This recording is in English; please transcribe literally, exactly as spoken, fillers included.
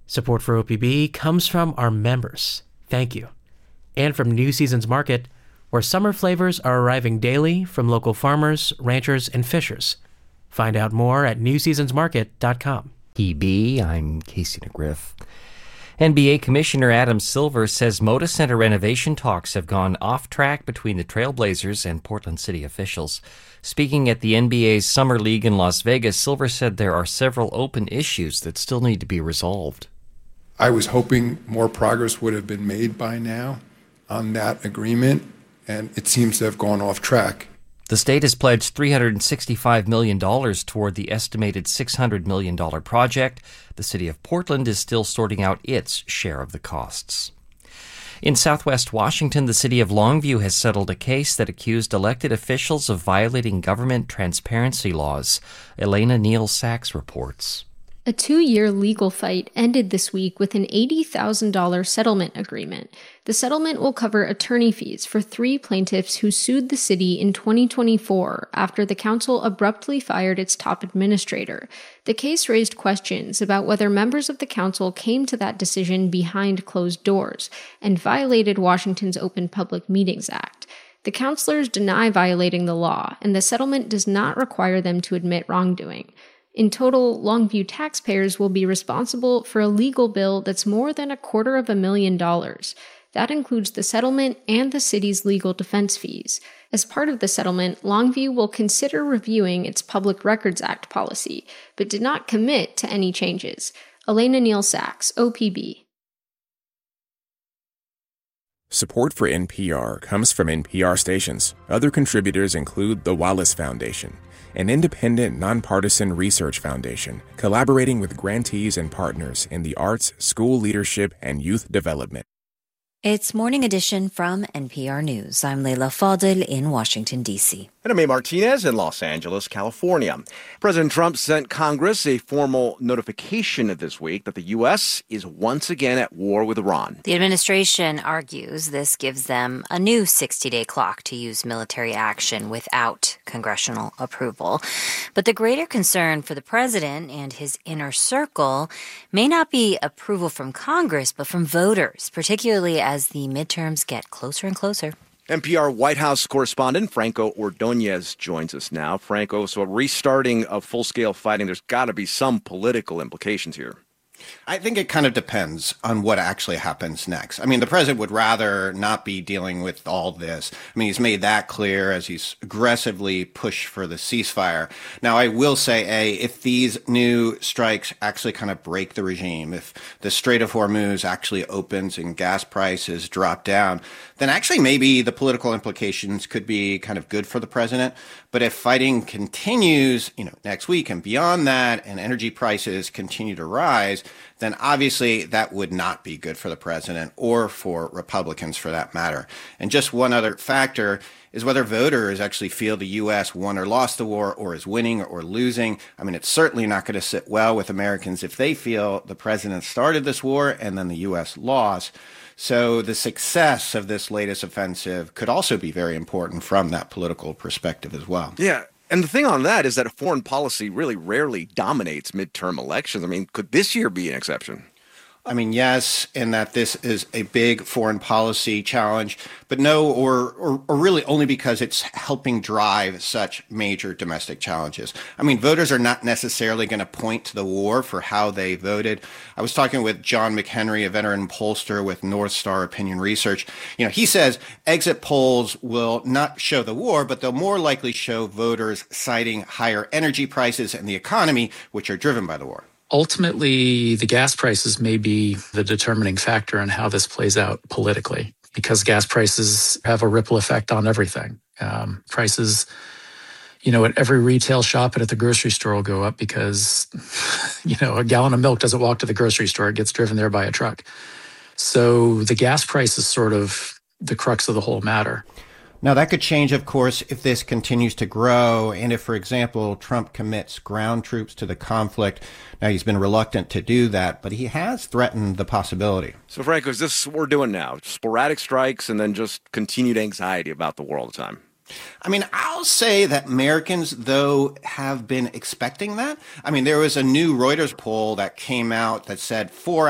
Support for O P B comes from our members. Thank you. And from New Seasons Market, where summer flavors are arriving daily from local farmers, ranchers, and fishers. Find out more at new seasons market dot com. P B, I'm Casey McGriff. N B A Commissioner Adam Silver says Moda Center renovation talks have gone off track between the Trailblazers and Portland City officials. Speaking at the N B A's Summer League in Las Vegas, Silver said there are several open issues that still need to be resolved. I was hoping more progress would have been made by now on that agreement, and it seems to have gone off track. The state has pledged three hundred sixty-five million dollars toward the estimated six hundred million dollars project. The city of Portland is still sorting out its share of the costs. In southwest Washington, the city of Longview has settled a case that accused elected officials of violating government transparency laws. Elena Neal-Sachs reports. A two-year legal fight ended this week with an eighty thousand dollars settlement agreement. The settlement will cover attorney fees for three plaintiffs who sued the city in twenty twenty-four after the council abruptly fired its top administrator. The case raised questions about whether members of the council came to that decision behind closed doors and violated Washington's Open Public Meetings Act. The councilors deny violating the law, and the settlement does not require them to admit wrongdoing. In total, Longview taxpayers will be responsible for a legal bill that's more than a quarter of a million dollars. That includes the settlement and the city's legal defense fees. As part of the settlement, Longview will consider reviewing its Public Records Act policy, but did not commit to any changes. Elena Neal-Sachs, O P B. Support for N P R comes from N P R stations. Other contributors include the Wallace Foundation, an independent, nonpartisan research foundation collaborating with grantees and partners in the arts, school leadership, and youth development. It's Morning Edition from N P R News. I'm Leila Fadel in Washington, D C And I'm May Martinez in Los Angeles, California. President Trump sent Congress a formal notification this week that the U S is once again at war with Iran. The administration argues this gives them a new sixty-day clock to use military action without congressional approval. But the greater concern for the president and his inner circle may not be approval from Congress, but from voters, particularly as the midterms get closer and closer. N P R White House correspondent Franco Ordonez joins us now. Franco, so a restarting of full-scale fighting, there's got to be some political implications here. I think it kind of depends on what actually happens next. I mean, the president would rather not be dealing with all this. I mean, he's made that clear as he's aggressively pushed for the ceasefire. Now, I will say, A, if these new strikes actually kind of break the regime, if the Strait of Hormuz actually opens and gas prices drop down, then actually maybe the political implications could be kind of good for the president. But if fighting continues, you know, next week and beyond that, and energy prices continue to rise, then obviously that would not be good for the president or for Republicans for that matter. And just one other factor is whether voters actually feel the U S won or lost the war or is winning or losing. I mean, it's certainly not going to sit well with Americans if they feel the president started this war and then the U S lost. So the success of this latest offensive could also be very important from that political perspective as well. Yeah. And the thing on that is that foreign policy really rarely dominates midterm elections. I mean, could this year be an exception? I mean, yes, in that this is a big foreign policy challenge, but no, or, or or really only because it's helping drive such major domestic challenges. I mean, voters are not necessarily going to point to the war for how they voted. I was talking with John McHenry, a veteran pollster with North Star Opinion Research. You know, he says exit polls will not show the war, but they'll more likely show voters citing higher energy prices and the economy, which are driven by the war. Ultimately, the gas prices may be the determining factor in how this plays out politically, because gas prices have a ripple effect on everything. Um, prices, you know, at every retail shop and at the grocery store will go up because, you know, a gallon of milk doesn't walk to the grocery store. It gets driven there by a truck. So the gas price is sort of the crux of the whole matter. Now, that could change, of course, if this continues to grow and if, for example, Trump commits ground troops to the conflict. Now, he's been reluctant to do that, but he has threatened the possibility. So, Franco, is this what we're doing now? Sporadic strikes and then just continued anxiety about the war all the time? I mean, I'll say that Americans, though, have been expecting that. I mean, there was a new Reuters poll that came out that said four